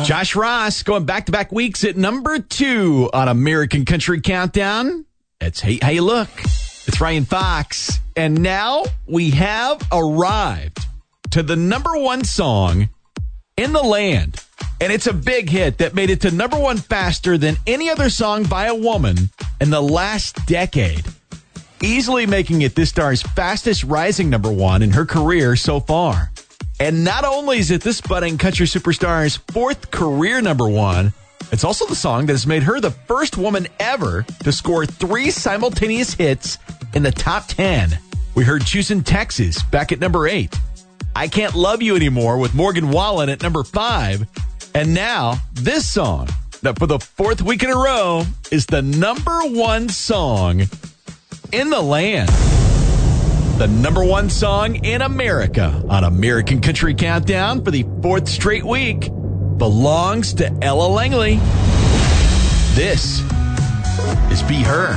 Josh Ross going back-to-back weeks at number 2 on American Country Countdown. It's Hey How You Look. It's Ryan Fox. And now we have arrived to the number 1 song in the land. And it's a big hit that made it to number 1 faster than any other song by a woman in the last decade. Easily making it this star's fastest rising number 1 in her career so far. And not only is it this budding country superstar's 4th career number 1, it's also the song that has made her the first woman ever to score 3 simultaneous hits in the top 10. We heard Choosing Texas back at number 8. I Can't Love You Anymore with Morgan Wallen at number 5. And now, this song that for the 4th week in a row is the number 1 song in the land. The number 1 song in America on American Country Countdown for the 4th straight week belongs to Ella Langley. This is Be Her.